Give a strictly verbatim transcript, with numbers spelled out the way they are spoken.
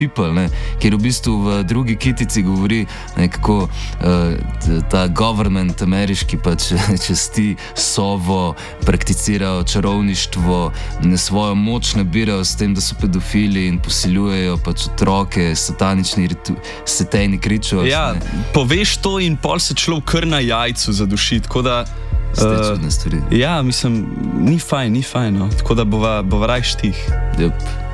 People, ne, kjer v bistvu v drugi kitici govori, ne, kako uh, ta government ameriški pač čez ti sovo prakticirajo čarovništvo, ne, svojo moč nabirajo s tem, da so pedofili in posiljujejo pač otroke, satanični ritu, satanic rituals. Ja, ne. Poveš to in pol se človek kar na jajcu zaduši, tako da Ste čudne stvari. Ja, mislim, ni fajn, ni fajn, no. Tako da bova, bova raj štih. Yep.